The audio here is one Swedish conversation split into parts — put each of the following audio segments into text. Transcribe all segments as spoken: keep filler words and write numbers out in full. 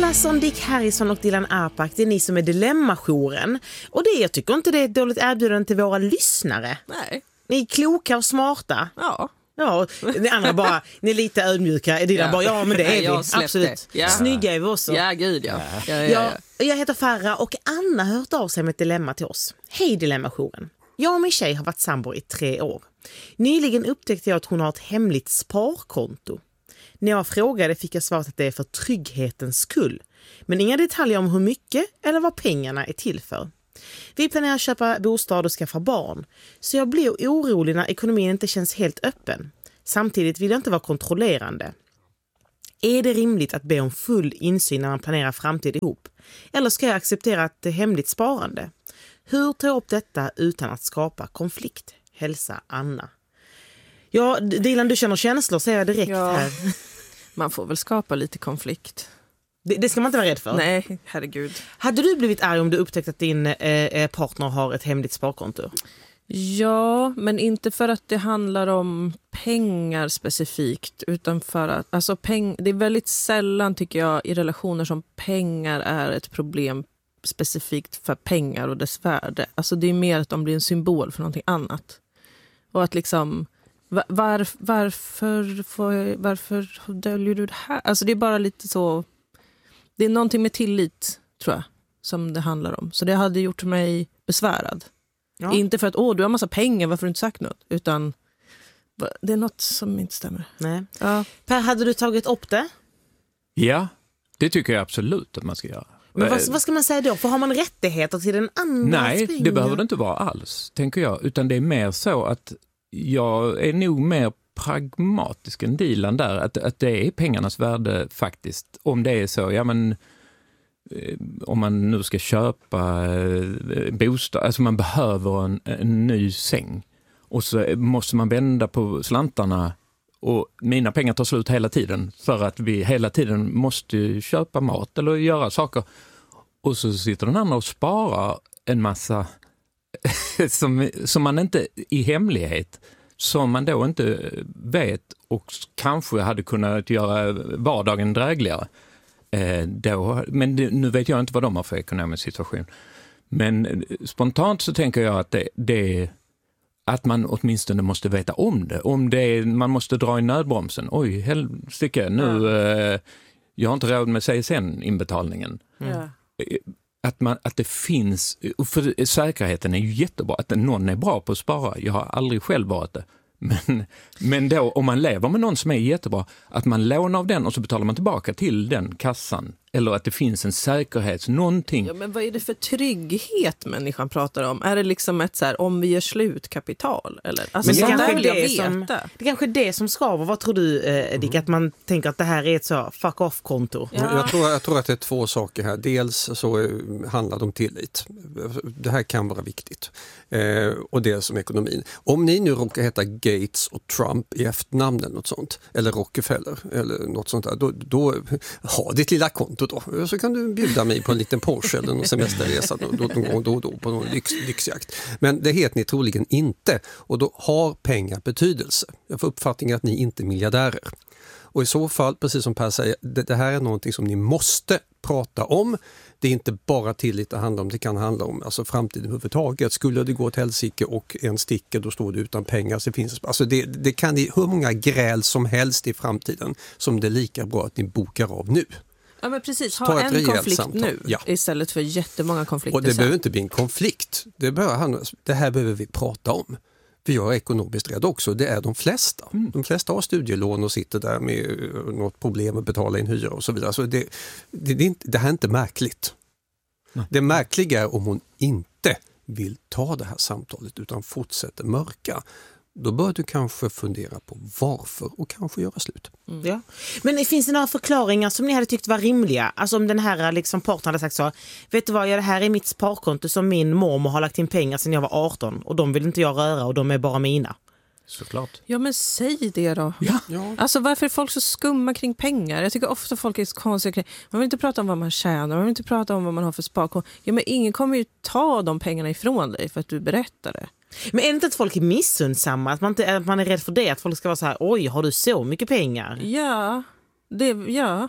Persson, Dick Harrison och Dilan Apak, det är ni som är Dilemma-jouren. Och det, jag tycker inte det är ett dåligt erbjudande till våra lyssnare. Nej. Ni är kloka och smarta. Ja. Ja, ni andra bara, ni är lite ödmjuka. Dilan Ja. bara, ja men det är Ja, vi. släpp Absolut. det. Ja. Snygga är vi också. Ja, gud ja. Ja, ja, Ja, ja. jag heter Farra och Anna har hört av sig med ett dilemma till oss. Hej Dilemma-jouren. Jag och min tjej har varit sambo i tre år. Nyligen upptäckte jag att hon har ett hemligt sparkonto. När jag frågade fick jag svarat att det är för trygghetens skull. Men inga detaljer om hur mycket eller vad pengarna är till för. Vi planerar att köpa bostad och skaffa barn. Så jag blir orolig när ekonomin inte känns helt öppen. Samtidigt vill jag inte vara kontrollerande. Är det rimligt att be om full insyn när man planerar framtid ihop? Eller ska jag acceptera ett hemligt sparande? Hur tar jag upp detta utan att skapa konflikt? Hälsa Anna. Ja, Dilan, du känner känslor, säger jag direkt Ja. här. Man får väl skapa lite konflikt. Det, det ska man inte vara rädd för. Nej, herregud. Hade du blivit arg om du upptäckt att din eh, partner har ett hemligt sparkonto? Ja, men inte för att det handlar om pengar specifikt, utan för att alltså peng, det är väldigt sällan tycker jag i relationer som pengar är ett problem specifikt för pengar och dess värde. Alltså det är mer att de blir en symbol för någonting annat. Och att liksom var, varför får, varför döljer du det här? Alltså det är bara lite så, det är någonting med tillit tror jag som det handlar om. Så det hade gjort mig besvärad. Ja. Inte för att åh, du har massa pengar, varför har du inte sagt något? Utan det är något som inte stämmer. Nej. Ja. Per, hade du tagit upp det? Ja, det tycker jag absolut att man ska göra. Men vad, vad ska man säga då? För har man rättigheter till den andra? Nej, pengar? det behöver det inte vara alls, tänker jag. Utan det är mer så att jag är nog mer pragmatisk än Dilan där. Att, att det är pengarnas värde faktiskt. Om det är så, ja men om man nu ska köpa bostad, alltså man behöver en, en ny säng och så måste man vända på slantarna och mina pengar tar slut hela tiden för att vi hela tiden måste köpa mat eller göra saker och så sitter den andra och sparar en massa som, som man inte i hemlighet som man då inte vet och kanske hade kunnat göra vardagen drägligare. Eh, då, men det, nu vet jag inte vad de har för ekonomisk situation. Men spontant så tänker jag att det, det att man åtminstone måste veta om det. Om det är, man måste dra i nödbromsen. Oj, helsike, nu mm. eh, jag har inte råd med C S N-inbetalningen. Mm. Att, man, att det finns, för säkerheten är ju jättebra. Att någon är bra på att spara. Jag har aldrig själv varit det. Men, men då, om man lever med någon som är jättebra, att man lånar av den och så betalar man tillbaka till den kassan. Eller att det finns en säkerhet, någonting. Ja, men vad är det för trygghet människan pratar om? Är det liksom ett så här, om vi gör slut kapital? Eller? Alltså, men det kanske vill det, jag som, veta. det kanske är det som skaver. Vad tror du, eh, Dick? Att man tänker att det här är ett så fuck off-konto? Ja. Jag, tror, jag tror att det är två saker här. Dels så handlar det om tillit. Det här kan vara viktigt. Eh, och dels som ekonomin. Om ni nu råkar heta Gates och Trump i efternamn eller något sånt, eller Rockefeller eller något sånt där, då, då ha ditt lilla konto då. Så kan du bjuda mig på en liten Porsche eller någon semesterresa då, då, då, då, då, på någon lyx, lyxjakt. Men det heter ni troligen inte och då har pengar betydelse. Jag får uppfattningen att ni inte är miljardärer. Och i så fall, precis som Per säger, det, det här är någonting som ni måste prata om. Det är inte bara tillit det handlar om, det kan handla om alltså framtiden överhuvudtaget. Skulle det gå ett helsike och en sticker, då står det utan pengar. Så det, finns, alltså det, det kan bli hur många gräl som helst i framtiden som det är lika bra att ni bokar av nu. Ja, men precis. Ha en konflikt samtal. nu ja. istället för jättemånga konflikter. Och det sen. behöver inte bli en konflikt. Det, behöver, det här behöver vi prata om. För jag är ekonomiskt rädd också. Det är de flesta. Mm. De flesta har studielån och sitter där med något problem att betala in hyra och så vidare. Så det, det, det, är inte, det här är inte märkligt. Nej. Det märkliga är om hon inte vill ta det här samtalet utan fortsätter mörka. Då bör du kanske fundera på varför och kanske göra slut. Mm. Ja. Men finns det några förklaringar som ni hade tyckt var rimliga? Alltså om den här liksom partnern hade sagt så, vet du vad, det här är mitt sparkonto som min mormor har lagt in pengar sedan jag var arton och de vill inte jag röra och de är bara mina. Såklart. Ja, men säg det då. Ja. Ja. Alltså varför är folk så skumma kring pengar? Jag tycker ofta folk är så konstiga kring. Man vill inte prata om vad man tjänar, man vill inte prata om vad man har för sparkonto. Ja, men ingen kommer ju ta de pengarna ifrån dig för att du berättar det. Men är det inte att folk är missundsamma? Att man, inte, att man är rädd för det? Att folk ska vara så här, oj, har du så mycket pengar? Ja, det, ja.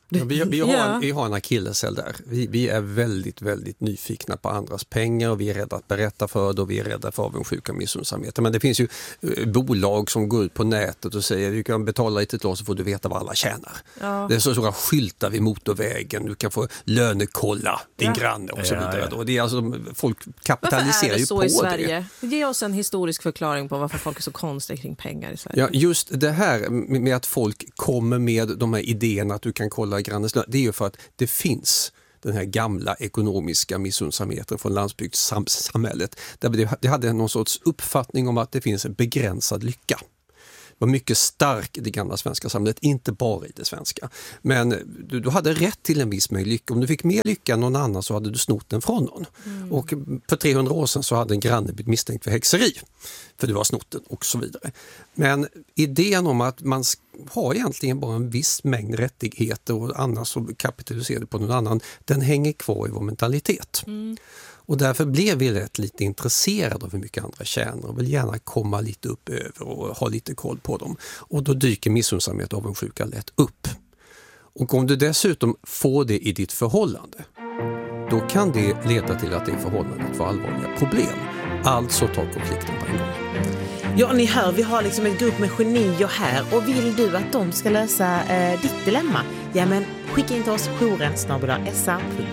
Ja, vi, vi, har, Ja. vi har en akilleshäl där. Vi, vi är väldigt, väldigt nyfikna på andras pengar och vi är rädda att berätta för det och vi är rädda för avundsjuka och missunnsamhet. Men det finns ju eh, bolag som går ut på nätet och säger du kan betala lite till oss så får du veta vad alla tjänar. Ja. Det är så stora skyltar vid motorvägen, du kan få lönekolla din Ja. granne och så Ja, vidare. ja. Och det är alltså, folk Varför kapitaliserar är det ju så på i det. Sverige? Ge oss en historisk förklaring på varför folk är så konstiga kring pengar i Sverige. Ja, just det här med att folk kommer med de här idéerna att du kan kolla grannens lön, det är ju för att det finns den här gamla ekonomiska missundsamheten från landsbygdssamhället. Där det hade någon sorts uppfattning om att det finns en begränsad lycka. Var mycket stark i det gamla svenska samhället, inte bara i det svenska. Men du, du hade rätt till en viss mängd lycka. Om du fick mer lycka än någon annan så hade du snott den från någon. Mm. Och för trehundra år sedan så hade en granne blivit misstänkt för häxeri. För du har snott den och så vidare. Men idén om att man har egentligen bara en viss mängd rättigheter och annars så kapitaliserar du på någon annan, den hänger kvar i vår mentalitet. Mm. Och därför blev vi rätt lite intresserade av hur mycket andra tjänar och vill gärna komma lite upp över och ha lite koll på dem. Och då dyker missunnsamhet och avundsjuka lätt upp. Och om du dessutom får det i ditt förhållande, då kan det leda till att det förhållandet får allvarliga problem. Alltså ta konflikten på en gång. Ja, ni hör, vi har liksom en grupp med genier här och vill du att de ska lösa eh, ditt dilemma? Ja, men skicka in till oss jouren snabel-a s a punkt